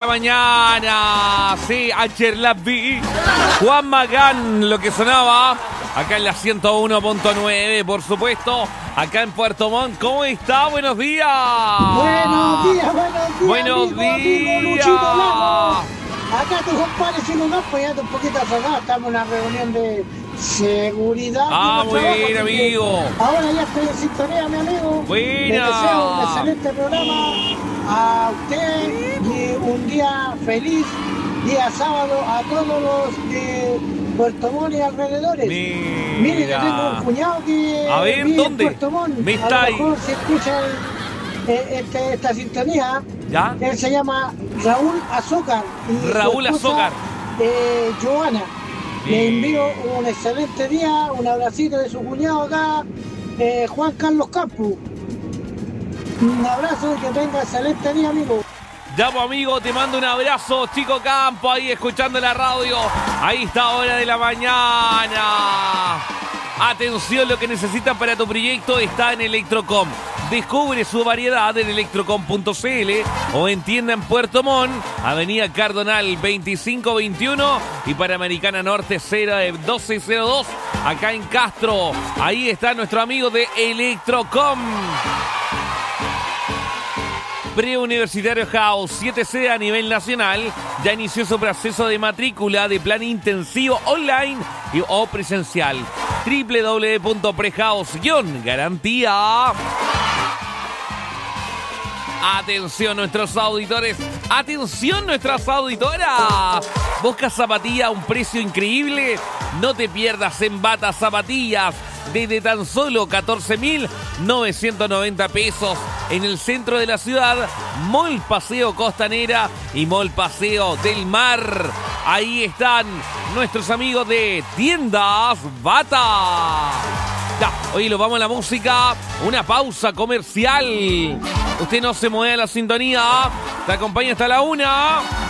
mañana. Sí, ayer la vi. Juan Magán, lo que sonaba. Acá en la 101.9, por supuesto. Acá en Puerto Montt. ¿Cómo está? Buenos días. Buenos días, buenos días. Buenos amigo, días. amigo Luchito Lago. Acá tu compadre sin un pues ya un poquito atrasado. Estamos en una reunión de seguridad. Muy bien, amigo. Ahora ya estoy en sintonía, mi amigo. Buena. Les deseo un excelente programa a usted y un día feliz, día sábado, a todos los de Puerto Montt y alrededores. Mire, yo tengo un cuñado que a ver, vive ¿dónde? en Puerto Montt. Me está a ahí. lo mejor se escucha esta sintonía. ¿Ya? Él se llama Raúl Azócar. Y Raúl su esposa, Azócar. Joana. Le envío un excelente día, un abracito de su cuñado acá, Juan Carlos Campos. Un abrazo y que tenga excelente día, amigo. Ya, pues, amigo, te mando un abrazo, Chico Campo, ahí escuchando la radio. Ahí está, hora de la mañana. Atención, lo que necesitas para tu proyecto está en Electrocom. Descubre su variedad en electrocom.cl o en tienda en Puerto Montt, Avenida Cardonal 2521 y Panamericana Norte 1202, acá en Castro. Ahí está nuestro amigo de Electrocom. Preuniversitario House 7C a nivel nacional ya inició su proceso de matrícula de plan intensivo online o presencial. www.prehouse-garantía. Atención nuestros auditores, atención nuestras auditoras. ¿Buscas zapatillas a un precio increíble? No te pierdas en Bata Zapatillas desde tan solo 14.990 pesos en el centro de la ciudad, Mall Paseo Costanera y Mall Paseo del Mar. Ahí están nuestros amigos de Tiendas Bata. Ya, oye, nos vamos a la música, una pausa comercial. Usted no se mueve a la sintonía, te acompaña hasta la 1.